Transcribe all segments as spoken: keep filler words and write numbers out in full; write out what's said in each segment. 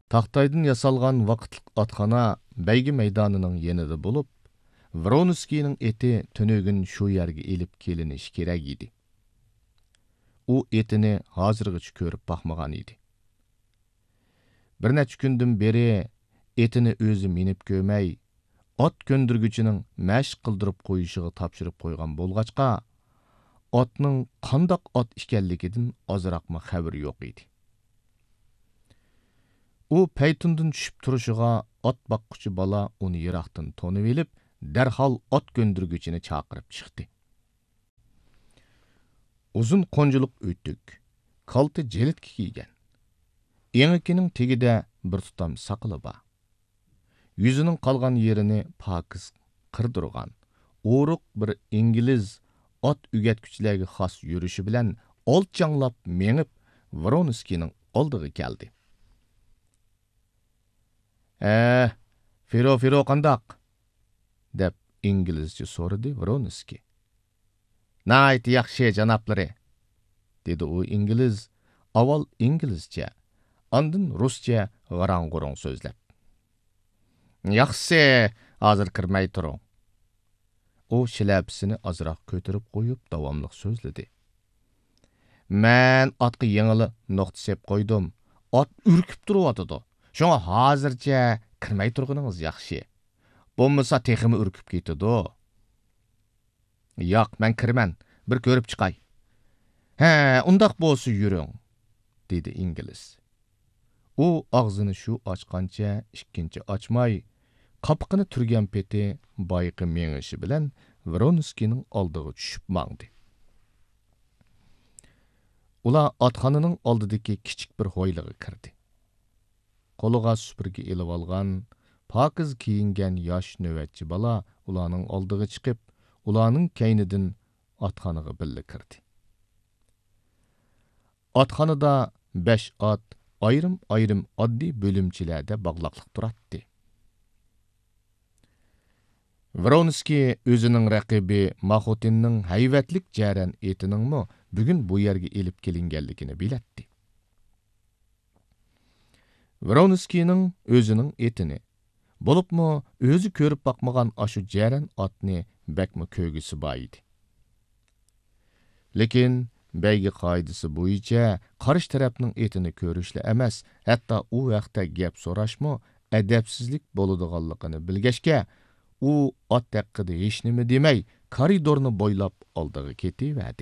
Taqtaydan yasalgan vaqtliq atxana bәйге мәйданының yenida bo'lib, Vronskining eti tönögün shu yerga elib kelinishi kerak edi. U etini hozirgacha ko'rib baxmagan edi. Bir necha kundan beri etini o'zi minib ko'may, ot ko'ndirguchining mashq qildirib qo'yishiga topshirib qo'ygan bo'lg'achqa, otning qandoq ot ekanligidan ozroqma xabar yo'q edi. U paytundan tushib turishiga ot boqquchi bola uni yiroqdan tonib elib, darhol ot ko'ndirguchini chaqirib chiqdi. Uzun qo'njiliq o'tdik, kalta jilit kiygan. Engikining tegida bir tutam saqili bor. Yüzünün qolgan yerini pokiz qirdirgan, o'riq bir ingliz ot ügetkuchilarga xos yurishi bilan olchanglab mengib Vronskining oldiga keldi. "Eh, Firo Firo qandaq?" deb inglizcha so'radi Vronski. "Nayt yaxshi janoblari", dedi u ingliz, avval inglizcha, andın ruscha g'arang-g'urung so'zlab. "Yaxshi, hozir kirmay turing." U shilabisini azroq ko'tarib qo'yib davomliq so'zladi. "Men otga yengili nuqta sep qo'ydim. Ot urkib turyotidi. Shunga hozircha kirmay turganingiz yaxshi. Bo'lmasa teximi urkib ketadi." "Yo'q, men kirman. Bir ko'rib chiqay." "Ha, undaq bo'lsa yuring", dedi ingliz. U og'zini shu ochqancha ikkinchi ochmay, qapqini turgan peti boyqi mengishi bilan Vronskining oldiga tushib mangdi. Ular otxonaning oldidagi kichik bir hoyliga kirdi. Qo'liga supurgi elib olgan, pokiz kiyingan yosh navbatchi bola ularning oldiga chiqib, ularning kaynidan otxonaga birga kirdi. Otxonada besh ot ayrim-ayrim oddiy bo'limchilarda bog'liqlik turadi. Vronski o'zining raqibi Maxotinning hayvatlik jaran etiningmi bugun bu yerga elib kelinganligini bilatdi. Vronskining o'zining etini, bo'libmi o'zi ko'rib baqmagan ashu jaran otni bakmi ko'gisi bor edi. Lekin bәйге qoidasi bo'yicha qarish tarafning etini ko'rishli emas, hatto u vaqtda gap so'rashmi adabsizlik bo'ladiganligini bilgachga, u ot haqida hech nima demay koridorni bo'ylab oldiga ketaverdi.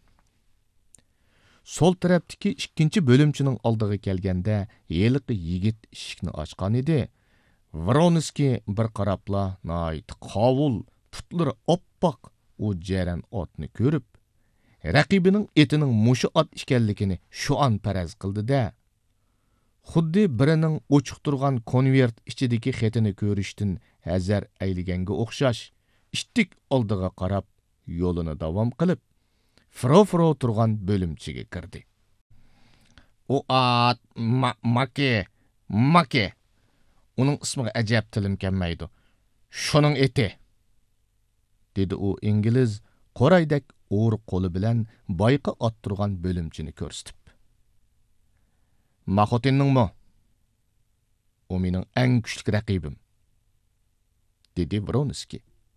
Sol tarafdagi ikkinchi bo'limchining oldiga kelganda, yeliqi yigit eshikni ochgan edi. Vronski bir qarabla, nayt qovul, putlari oppoq u jaran otni ko'rib, raqibining etining mushu ot ekanligini shu an paraz qildi-da, xuddi birining ochiq turgan konvert ichidagi xetini ko'rishdan hazar aylaganga o'xshash, ishtik oldiga qarab yo'lini davom qilib, fro-fro turgan bo'limchiga kirdi. "U ot ma make, make. Uning ismiga ajab tilim kelmaydi. Shuning eti", dedi u ingliz qo'raydak o'ri qo'li bilan boyqa ot turgan bo'limchini ko'rsatib. "Maxotinningmi? U mening eng kuchli raqibim", dedi Vronski.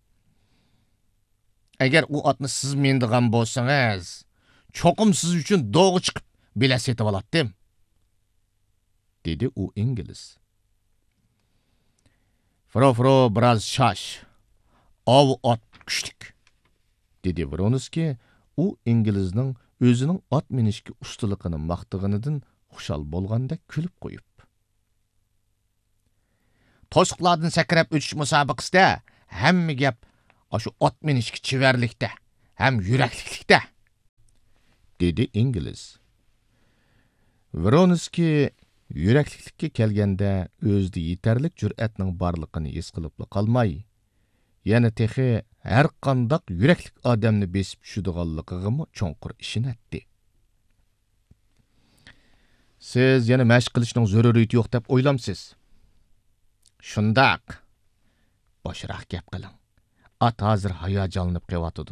"Agar u otni siz mendigan bo'lsangiz, cho'qim siz uchun dog'i chiqib bilet setib olatdim", dedi u ingliz. "Fro-fro biroz shosh. Ov ot kuchlik", dedi Vronski. U inglizning o'zining ot minishga ustaligini maqtag'anidan xushal bo'lganda kulib qo'yib. "To'siqlardan sakrab o'tish musobaqasida hamma gap shu ot minishga chivarlikda, ham yuraklikda", dedi ingliz. Vronski yuraklikka kelganda o'zida yetarlik jur'atning borligini his qilib qolmay, yana texi har qandaq yuraklik odamni besib tushadiganligiga cho'nqur ishinatdi. "Siz yana mashq qilishning zaruriyati yo'q deb o'ylamsiz?" "Shundaq. Boshroq gap qiling. Ot hozir hayajonlanib qiyotidi",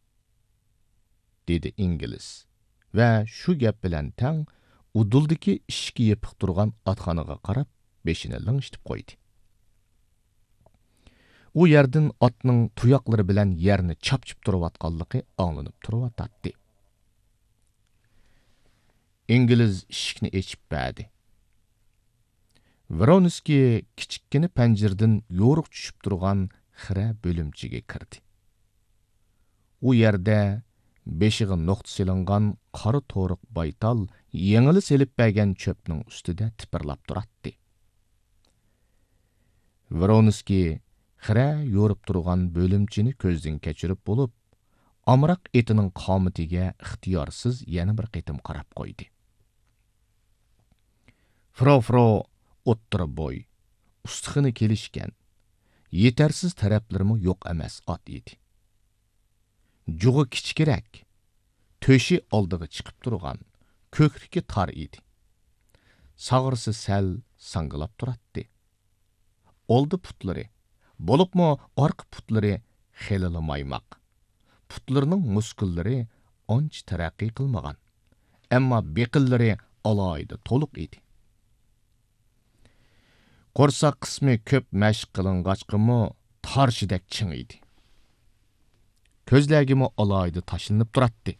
dedi ingliz. Va shu gap bilan tang uduldagi ishki yepiq turgan otxonaga qarab beshini lingshitib qo'ydi. U yerdan otning tuyoqlari bilan yerni chapchib turayotganligi anglanib turayotdi. İngliz eshikni echib berdi. Vronskiy kichikkina panjirdan yo'riq tushib turgan xira bo'limchiga kirdi. U yerda beshig'i nuqta silingan qora to'riq baytal yengili selib bergan cho'pning ustida tipirlab turardi. Vronskiy xira yo'rib turgan bo'limchini ko'zdan kechirib bo'lib, amroq etining qomatiga ixtiyorsiz yana bir qitim qarab qo'ydi. Fro-fro o'ttira bo'y, ustixini kelishgan, yetarsiz taraflarimi yo'q emas ot edi. Jug'i kichikroq, to'shi oldiga chiqib turgan, ko'kriki tar edi. Sag'risi sal sangilab turardi. Oldi putlari, bo'libmi orqa putlari xelili maymoq. Putlarining muskullari onch taraqqiy qilmagan, ammo beqillari alayda to'liq edi. Qo'rsoq qismi ko'p mashq qiling'achqimi tarshidek ching edi. Ko'zlagimi alayda tashlanib turardi.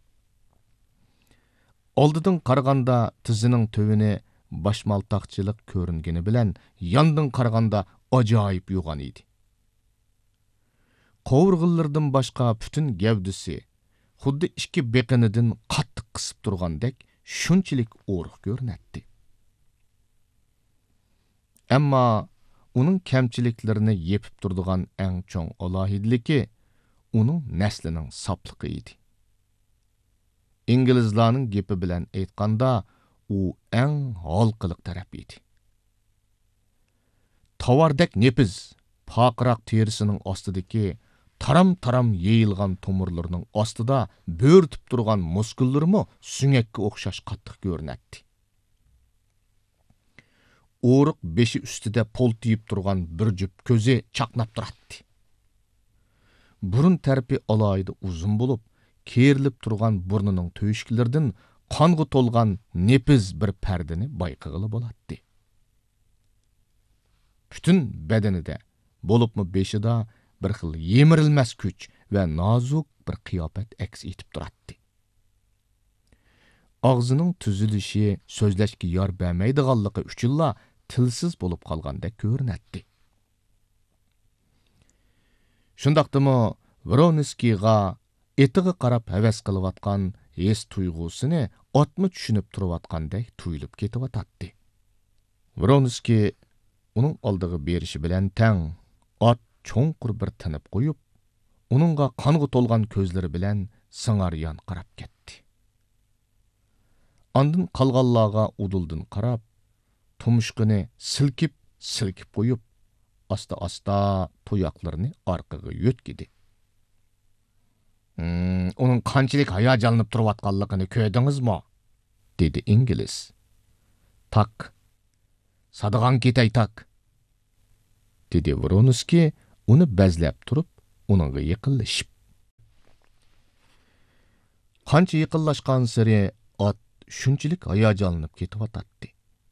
Oldidan qaraganda tizining tövini boshmaltaqchilik ko'ringani bilan yondan qaraganda ajoyib yo'g'on edi. Qovurg'illardan boshqa butun gavdisi xuddi ikki beqinidan qattiq qisib turgandek shunchalik o'riq ko'rinadi. Ammo uning kamchiliklarini yepib turadigan eng cho'ng alohidligi uning naslining sopligi edi. İngilizlarning gapi bilan aytganda, u eng halqiliq taraf edi. Tavardek nepiz, poqiroq terisining ostidagi taram-taram yeyilgan tomirlarining ostida bo'rtib turgan muskullarimi sunyakka o'xshash qattiq ko'rinadi. O'riq beshi ustida poltiyib turgan bir jup ko'zi chaqnab turardi. Burun tarpi alayda uzun bo'lib, kerilib turgan burnining to'shkilaridan qonga to'lgan nepiz bir pardani bayqig'ili bo'ladi. Bütün bedenida, bo'libmi beshida bir xil yemirilmas kuch va nozuk bir qiyofat aks etib turardi. Og'zining tuzilishi so'zlashga yor bermaydiganligi uchunla tilsiz bo'lib qolgandek ko'rinadi. Shundaqdimi Vronskiyga etiga qarab havas qilayotgan his tuyg'usini otmi tushunib turayotgandek tuyulib ketayotdi. Vronskiy uning oldiga berishi bilan tang ot cho'nqur bir tinib qo'yib, uningga qonga to'lgan ko'zlari bilan sing'aryon qarab ketdi. Ondan qolganlarga uduldan qarab, tumshqini silkib silkib qo'yib, asta-asta tuyoqlarini orqaga yo'tkidi. Hmm, uning qanchalik hayajonlanib turayotganligini ko'rdingizmi? dedi İngliz. Tak. Sadag'an ketay tak. dedi Vronskiy uni bazlab turib, uningga yaqinlashib. Qancha yaqinlashgan sari ot shunchalik hayajonlanib ketyotdi.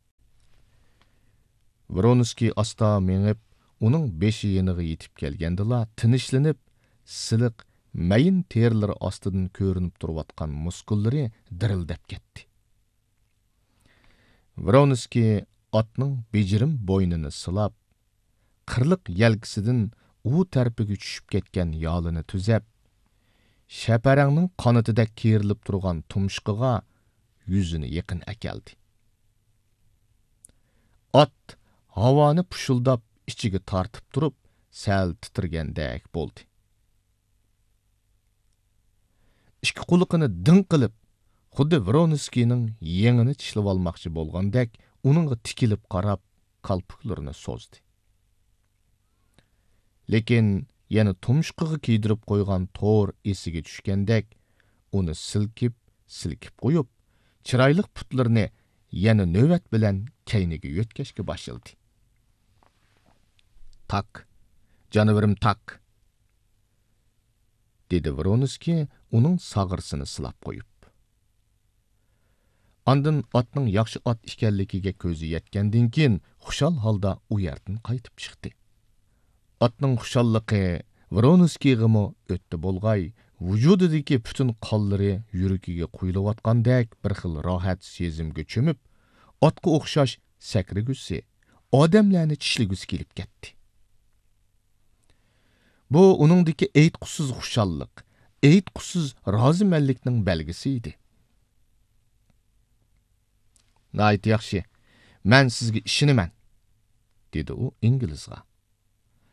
Vronskiy asta mengib, uning beshi yeniga yetib kelgandila tinishlanib, siliq mayin terlari ostidan ko'rinib turayotgan muskullari dirildab ketdi. Vronskiy otning bejirim bo'ynini silab, qirliq yelkisidan u tarpiga tushib ketgan yolini tuzab, shaparangning qanotida kerilib turgan tumshqiga yuzini yaqin akeldi. Ot havoni pushuldab ichiga tortib turib, sal titirgandek bo'ldi. Ikki quliqini din qilib, xuddi Vronskiyning yengini tishlab olmoqchi bo'lgandek, uningga tikilib qarab, qalpoqlarini so'zdi. Lekin yana tumshqiga kiydirib qo'ygan to'r esiga tushgandek, uni silkib, silkib qo'yib, chiroyli putlarini yana navbat bilan kayniga yo'tkashga boshladi. Tak, joniverim tak, dedi Vronskiy uning sag'irsini silab qo'yib. Andın atның yaxşı at ekanligiga ko'zi yetgandan keyin xushal holda u yerdan qaytib chiqdi. Atның xushalliqi Vronskiyga o'tdi bo'lg'ay, vujudidagi butun qonlari yuragiga quyilayotgandek bir xil rohat sezimga cho'mib, otga o'xshash sakrigusi, odamlarni tishligusi kelib ketdi. Bu uningdagi aytqusiz xushalliq, aytqusiz rozimanlikning belgisi edi. Nayt yaxshi, men sizga ishonaman, dedi u inglizga.